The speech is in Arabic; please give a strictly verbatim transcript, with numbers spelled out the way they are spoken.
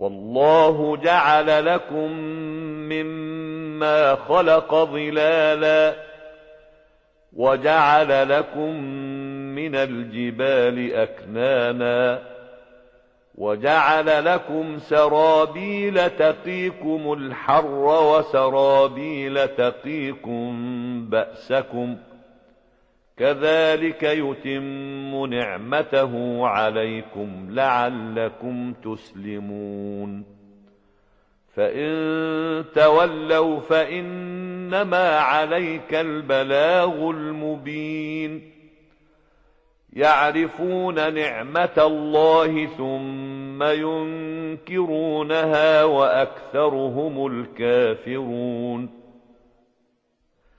والله جعل لكم مما خلق ظلالا وجعل لكم من الجبال أكنانا وجعل لكم سرابيل تقيكم الحر وسرابيل تقيكم بأسكم كذلك يتم نعمته عليكم لعلكم تسلمون فإن تولوا فإنما عليك البلاغ المبين يعرفون نعمة الله ثم ينكرونها وأكثرهم الكافرون